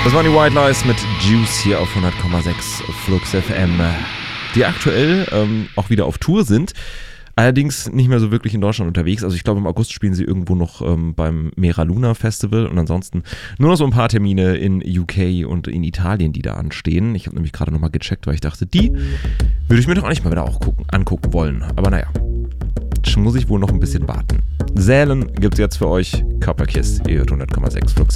Das waren die White Lies mit Juice hier auf 100,6 Flux FM, die aktuell auch wieder auf Tour sind. Allerdings nicht mehr so wirklich in Deutschland unterwegs. Also ich glaube, im August spielen sie irgendwo noch beim Mera Luna Festival und ansonsten nur noch so ein paar Termine in UK und in Italien, die da anstehen. Ich habe nämlich gerade nochmal gecheckt, weil ich dachte, die würde ich mir doch eigentlich mal wieder auch angucken wollen. Aber naja, muss ich wohl noch ein bisschen warten. Sälen gibt's jetzt für euch. Copper Kiss, ihr hört 100,6 Flux